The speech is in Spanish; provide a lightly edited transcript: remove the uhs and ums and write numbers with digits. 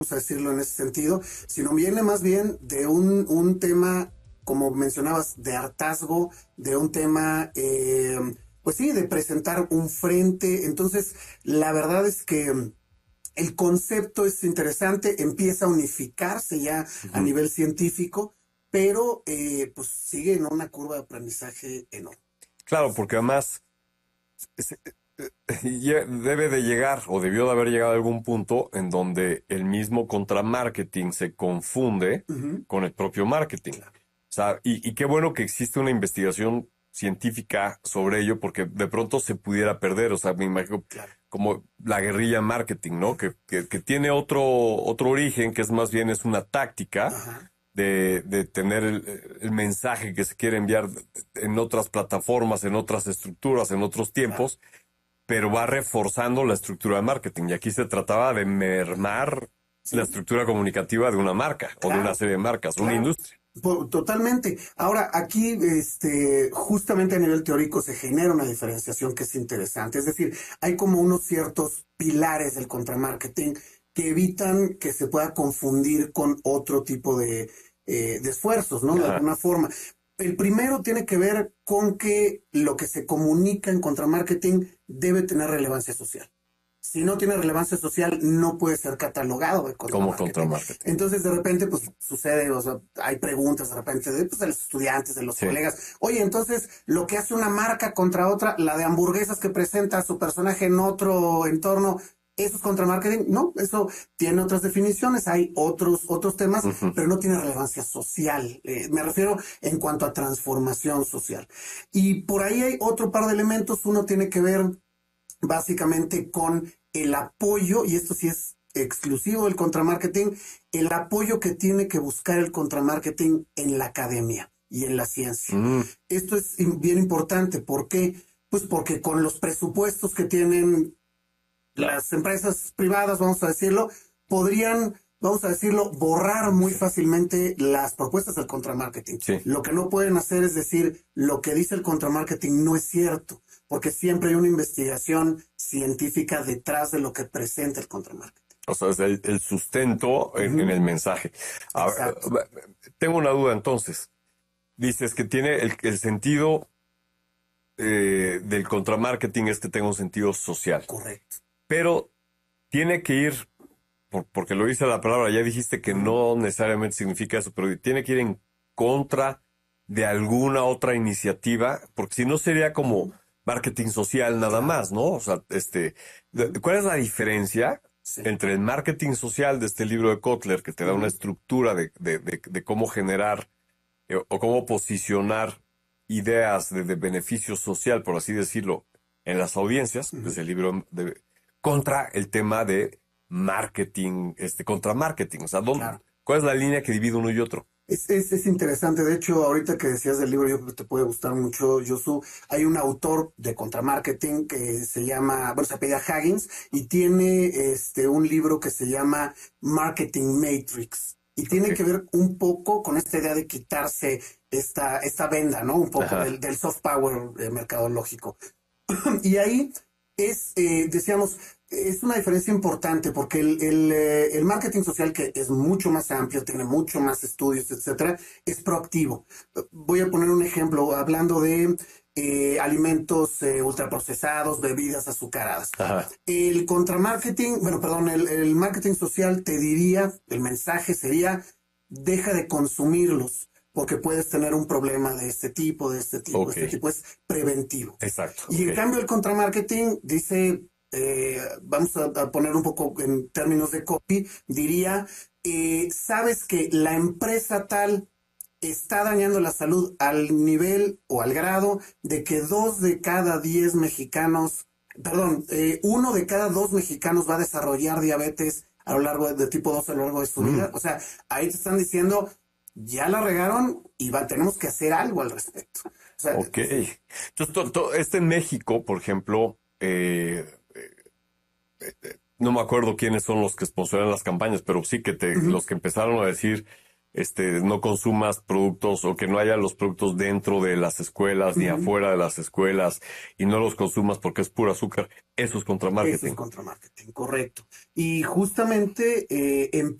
a decirlo en ese sentido, sino viene más bien de un tema, como mencionabas, de hartazgo, de un tema, pues sí, de presentar un frente. Entonces, la verdad es que el concepto es interesante, empieza a unificarse ya a Ujú. nivel científico, pero pues sigue en una curva de aprendizaje enorme. Claro, porque además es- debe de llegar o debió de haber llegado a algún punto en donde el mismo contramarketing se confunde Ujú. con el propio marketing. O sea, y qué bueno que existe una investigación científica sobre ello, porque de pronto se pudiera perder. O sea, me imagino Claro. como la guerrilla marketing, ¿no? Que tiene otro origen, que es más bien es una táctica Ajá. de tener el mensaje que se quiere enviar en otras plataformas, en otras estructuras, en otros Claro. tiempos, pero va reforzando la estructura de marketing. Y aquí se trataba de mermar la Sí, estructura comunicativa de una marca o de una claro, serie de marcas, una claro. industria. Totalmente. Ahora, aquí, justamente a nivel teórico se genera una diferenciación que es interesante. Es decir, hay como unos ciertos pilares del contramarketing que evitan que se pueda confundir con otro tipo de esfuerzos, ¿no? De Ajá. alguna forma. El primero tiene que ver con que lo que se comunica en contramarketing debe tener relevancia social. Si no tiene relevancia social, no puede ser catalogado de Como contramarketing. contramarketing. Entonces, de repente, pues sucede, o sea, hay preguntas de repente de, pues, de los estudiantes, de los Sí. colegas. Oye, entonces, lo que hace una marca contra otra, la de hamburguesas que presenta a su personaje en otro entorno, ¿eso es contramarketing? No, eso tiene otras definiciones, hay otros temas, Ujú. pero no tiene relevancia social. Me refiero en cuanto a transformación social. Y por ahí hay otro par de elementos. Uno tiene que ver básicamente con el apoyo, y esto sí es exclusivo del contramarketing, el apoyo que tiene que buscar el contramarketing en la academia y en la ciencia. Mm. Esto es bien importante. ¿Por qué? Pues porque con los presupuestos que tienen las empresas privadas, vamos a decirlo, podrían, vamos a decirlo, borrar muy fácilmente las propuestas del contramarketing. Sí. Lo que no pueden hacer es decir, lo que dice el contramarketing no es cierto, porque siempre hay una investigación científica detrás de lo que presenta el contramarketing. O sea, es el sustento en Ujú. el mensaje. A ver, Exacto. tengo una duda entonces. Dices que tiene el sentido del contramarketing es que tenga un sentido social, Correcto. pero tiene que ir, porque lo dice la palabra, ya dijiste que Ujú. no necesariamente significa eso, pero tiene que ir en contra de alguna otra iniciativa, porque si no sería como Ujú. marketing social nada Claro. más, ¿no? O sea, Ujú. ¿cuál es la diferencia Sí. entre el marketing social de este libro de Kotler, que te da una Ujú. estructura de cómo generar o cómo posicionar ideas de beneficio social, por así decirlo, en las audiencias, Ujú. desde el libro contra el tema de marketing, contra marketing? O sea, Claro. ¿cuál es la línea que divide uno y otro? Es interesante. De hecho, ahorita que decías del libro, yo creo que te puede gustar mucho, Yosu. Hay un autor de contramarketing que se llama, bueno, se apellida Haggins y tiene un libro que se llama Marketing Matrix. Y tiene Ok. que ver un poco con esta idea de quitarse esta venda, ¿no? Un poco Ajá. del soft power mercadológico. Y ahí decíamos, es una diferencia importante porque el marketing social, que es mucho más amplio, tiene mucho más estudios, etcétera, es proactivo. Voy a poner un ejemplo, hablando de alimentos ultraprocesados, bebidas azucaradas. Ajá. El contramarketing, bueno, perdón, el marketing social te diría, el mensaje sería, deja de consumirlos porque puedes tener un problema de este tipo, de este tipo. Ok. Este tipo es preventivo. Exacto. Y Ok. en cambio el contramarketing dice, vamos a poner un poco en términos de copy, diría, sabes que la empresa tal está dañando la salud al nivel o al grado de que 2 de cada 10 mexicanos, perdón, 1 de cada 2 mexicanos va a desarrollar diabetes a lo largo de tipo 2 a lo largo de su Mm. vida. O sea, ahí te están diciendo, ya la regaron y tenemos que hacer algo al respecto. O sea, Ok. Entonces, en México, por ejemplo, no me acuerdo quiénes son los que sponsoran las campañas, pero sí que uh -huh. los que empezaron a decir, no consumas productos o que no haya los productos dentro de las escuelas ni afuera de las escuelas y no los consumas porque es puro azúcar. Eso es contra Eso es marketing. contra marketing, correcto. Y justamente